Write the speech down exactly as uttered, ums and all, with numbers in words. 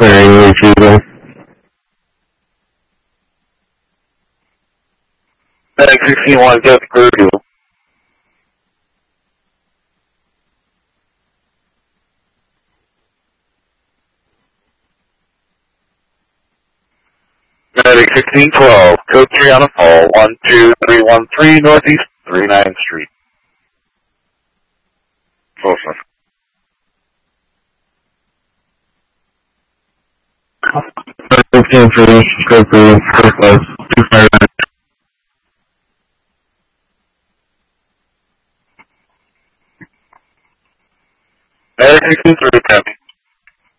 clearing retrieval. Medic sixteen one, get the clear fuel. Medic sixteen twelve, code three on a fall, one two three one three Northeast thirty-ninth Street. Closer. fifteen three, code three, code five, two five nine. Medic sixteen three, copy.